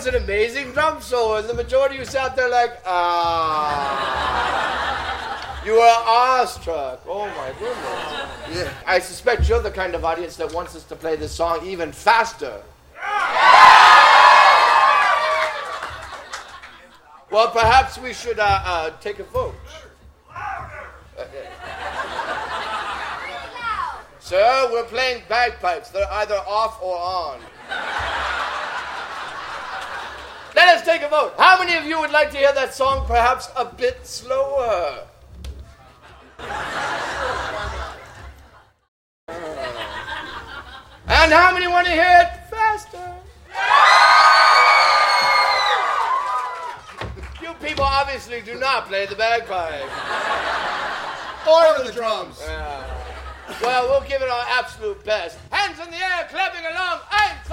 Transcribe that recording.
was an amazing drum solo, and the majority of you sat there like, you were awestruck. Oh my goodness. Yeah. I suspect you're the kind of audience that wants us to play this song even faster. Well, perhaps we should take a vote. Sir, we're playing bagpipes. They're either off or on. Let us take a vote. How many of you would like to hear that song perhaps a bit slower? And how many want to hear it faster? You people obviously do not play the bagpipe. Or the drums. Well, we'll give it our absolute best. Hands in the air, clapping along.